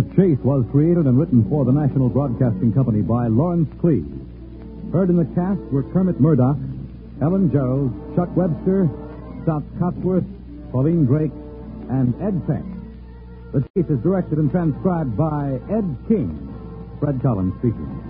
The Chase was created and written for the National Broadcasting Company by Lawrence Cleave. Heard in the cast were Kermit Murdoch, Ellen Gerald, Chuck Webster, Stott Cotsworth, Pauline Drake, and Ed Peck. The Chase is directed and transcribed by Ed King. Fred Collins speaking.